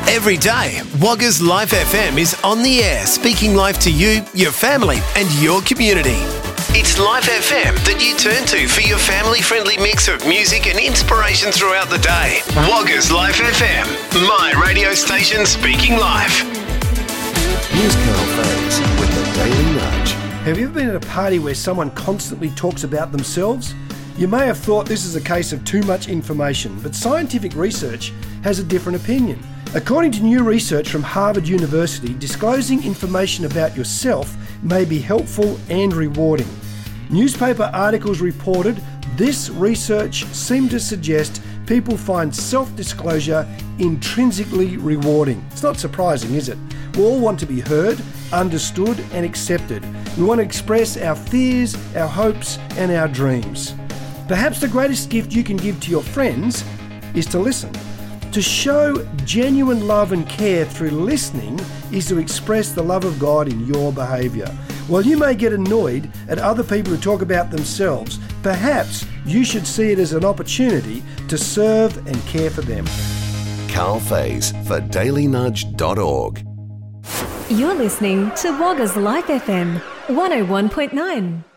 Every day, Wagga's Life FM is on the air, speaking life to you, your family and your community. It's Life FM that you turn to for your family-friendly mix of music and inspiration throughout the day. Wagga's Life FM, my radio station speaking life. Here's Carl Faze with the Daily Nudge. Have you ever been at a party where someone constantly talks about themselves? You may have thought this is a case of too much information, but scientific research has a different opinion. According to new research from Harvard University, disclosing information about yourself may be helpful and rewarding. Newspaper articles reported this research seemed to suggest people find self-disclosure intrinsically rewarding. It's not surprising, is it? We all want to be heard, understood and accepted. We want to express our fears, our hopes and our dreams. Perhaps the greatest gift you can give to your friends is to listen. To show genuine love and care through listening is to express the love of God in your behaviour. While you may get annoyed at other people who talk about themselves, perhaps you should see it as an opportunity to serve and care for them. Carl Faze for dailynudge.org. You're listening to Wagga's Life FM 101.9.